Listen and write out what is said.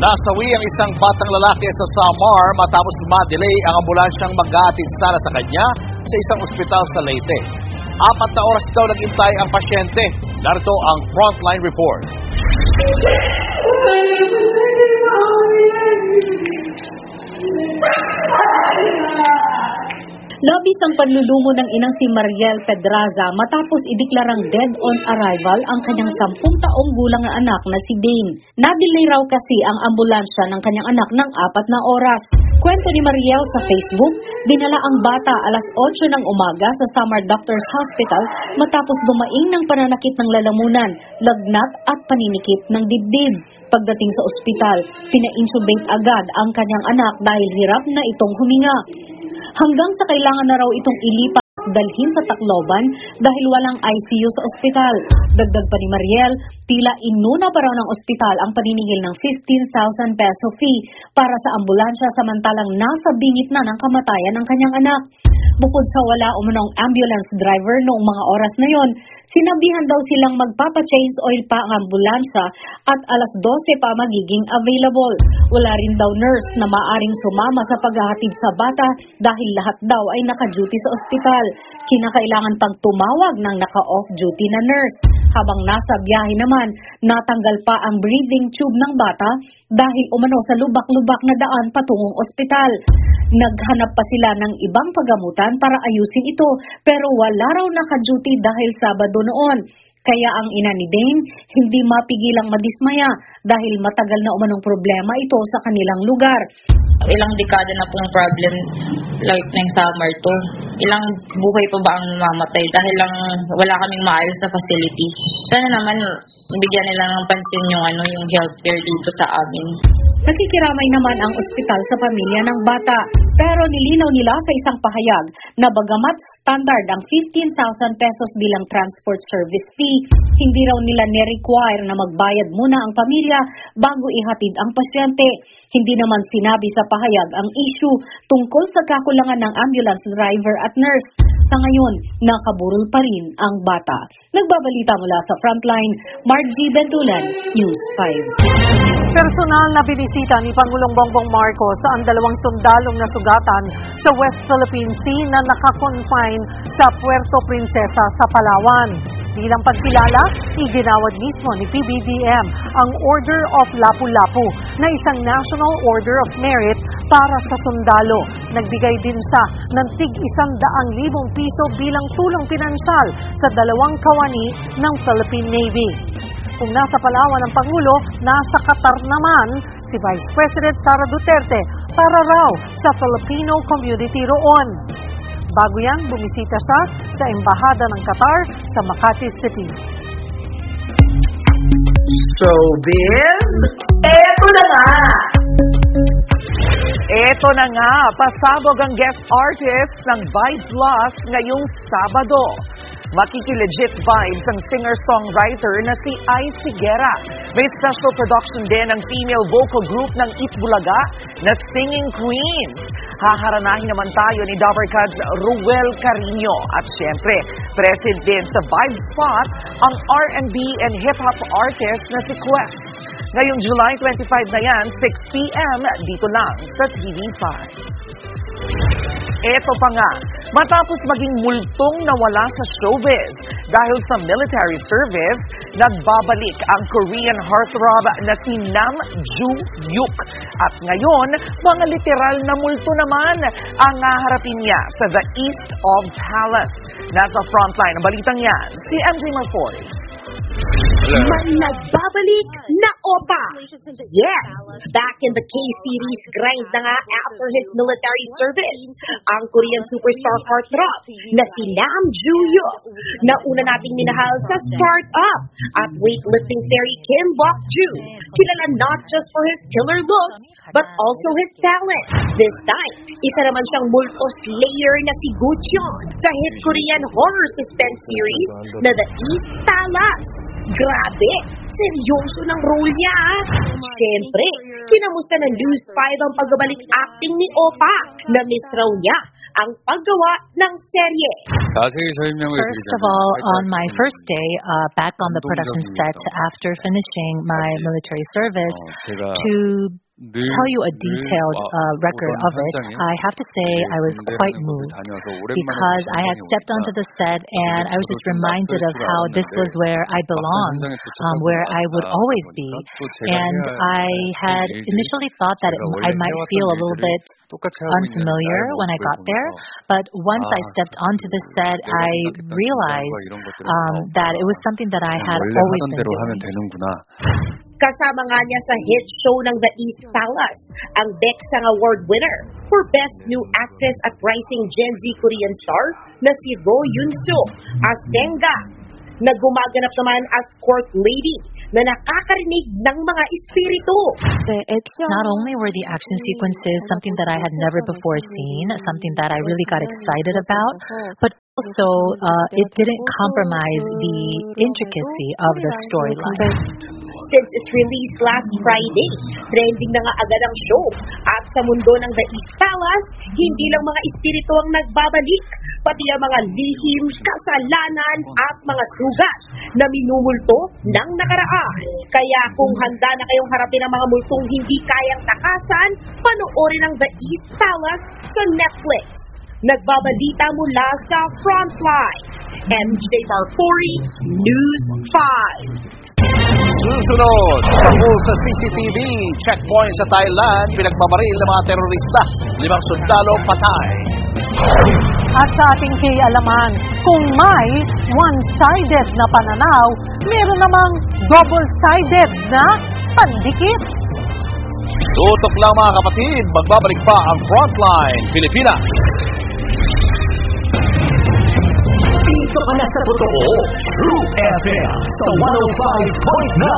Nasawi ang isang batang lalaki sa Samar matapos ma-delay ang ambulansyang mag-aatid sana sa kanya sa isang ospital sa Leyte. 4 na oras daw naghintay ang pasyente. Narito ang Frontline Report. Labis ang panlulumo ng inang si Mariel Pedraza matapos ideklarang dead on arrival ang kanyang 10 taong gulang na anak na si Dane. Na-delay raw kasi ang ambulansya ng kanyang anak ng 4 na oras. Kwento ni Mariel sa Facebook, dinala ang bata alas 8 ng umaga sa Samar Doctors Hospital matapos dumaing ng pananakit ng lalamunan, lagnat at paninikip ng dibdib. Pagdating sa ospital, pina-intubate agad ang kanyang anak dahil hirap na itong huminga. Hanggang sa kailangan na raw itong ilipat at dalhin sa Tacloban dahil walang ICU sa ospital. Dagdag pa ni Mariel, tila inuna pa raw ng ospital ang paniningil ng 15,000 peso fee para sa ambulansya samantalang nasa bingit na ng kamatayan ng kanyang anak. Bukod sa wala umunong ambulance driver noong mga oras na yon, sinabihan daw silang magpapa-change oil pa ang ambulansya at alas 12 pa magiging available. Wala rin daw nurse na maaring sumama sa paghahatid sa bata dahil lahat daw ay naka-duty sa ospital. Kinakailangan pang tumawag ng naka-off duty na nurse. Habang nasa biyahe naman, natanggal pa ang breathing tube ng bata dahil umano sa lubak-lubak na daan patungong ospital. Naghanap pa sila ng ibang pagamutan para ayusin ito pero wala raw naka-duty dahil Sabado noon. Kaya ang ina ni Dane hindi mapigilang madismaya dahil matagal na umanong problema ito sa kanilang lugar. Ilang dekada na pong problem like ng Samar to. Ilang buhay pa ba ang mamamatay dahil lang wala kaming maayos na facility. Sana naman bigyan nila ng pansin yung healthcare dito sa amin. Nakikiramay naman ang ospital sa pamilya ng bata. Pero nilinaw nila sa isang pahayag na bagamat standard ang 15,000 pesos bilang transport service fee, hindi raw nila ni-require na magbayad muna ang pamilya bago ihatid ang pasyente. Hindi naman sinabi sa pahayag ang issue tungkol sa kakulangan ng ambulance driver at nurse. Sa ngayon, nakaburol pa rin ang bata. Nagbabalita mula sa Frontline, Margie Bentulan, News 5. Personal na binisita ni Pangulong Bongbong Marcos ang 2 sundalong nasugatan sa West Philippine Sea na nakakonfine sa Puerto Princesa sa Palawan. Bilang pagkilala, iginawad mismo ni PBBM ang Order of Lapu-Lapu na isang National Order of Merit para sa sundalo. Nagbigay din siya ng tig-100,000 piso bilang tulong pinansyal sa 2 kawani ng Philippine Navy. Kung nasa Palawan ang Pangulo, nasa Qatar naman si Vice President Sara Duterte para raw sa Filipino community roon. Bago yan, bumisita siya sa Embahada ng Qatar sa Makati City. Showbiz, eto na nga, pasabog ang guest artist ng Vibe Plus ngayong Sabado. Makikilegit vibes ang singer-songwriter na si Ai Sigera. May special production din ang female vocal group ng Itbulaga na Singing Queens. Haharanahin naman tayo ni Dabarkad's Ruel Carino. At syempre, present din sa Vibe Spot ang R&B and hip-hop artist na si Quest. Ngayong July 25 na yan, 6 p.m. dito lang sa TV5. Eto pa nga, matapos maging multong nawala sa showbiz dahil sa military service, nagbabalik ang Korean heartthrob na si Nam Joo-hyuk. At ngayon, mga literal na multo naman ang naharapin niya sa The East of Palace. Nasa frontline ng balitang yan, si MJ Marfori. May nagbabalik na opa. Yes, back in the K-series grind na nga after his military service. Ang Korean superstar heartthrob na si Nam Joo-hyuk na una nating minahal sa start-up at weightlifting fairy Kim Bok-joo. Kilala not just for his killer looks, but also his talent. This time, isa naman siyang multo slayer na si Gucheon sa hit Korean horror suspense series na The East Palace. Grabe, seryoso ng role niya. Siyempre, Kinamusta ng News 5 ang pagbabalik acting ni Opa na miss raw niya ang paggawa ng serye. First of all, on my first day back on the production set after finishing my military service, to tell you a detailed record of it, I have to say I was quite moved because I had stepped onto the set and I was just reminded of how this was where I belonged, where I would always be. And I had initially thought that I might feel a little bit unfamiliar when I got there, but once I stepped onto the set, I realized that it was something that I had always been doing. Kasama nga niya sa hit show ng The East Palace, ang Baeksang Award winner for Best New Actress at Rising Gen Z Korean star na si Ro Yoon-soo as Senga, na gumaganap naman as court lady na nakakarinig ng mga espiritu. Not only were the action sequences something that I had never before seen, something that I really got excited about, but also it didn't compromise the intricacy of the storyline. Since its release last Friday, trending na nga agad ang show. At sa mundo ng The East Palace, hindi lang mga espiritu ang nagbabalik, pati ang mga lihim, kasalanan at mga sugat na minumulto ng nakaraan. Kaya kung handa na kayong harapin ang mga multong hindi kayang takasan, panoorin ang The East Palace sa Netflix. Nagbabalita mula sa Frontline. MJ Barfori, News 5. Susunod, sa CCTV, checkpoint sa Thailand, pinagbabaril ng mga terorista, 5 sundalo patay. At sa ating kialaman, kung may one-sided na pananaw, meron namang double-sided na pandikit. Tutok lang mga kapatid, magbabalik pa ang Frontline Pilipinas. Dito ka na sa totoo, True FM sa 105.9.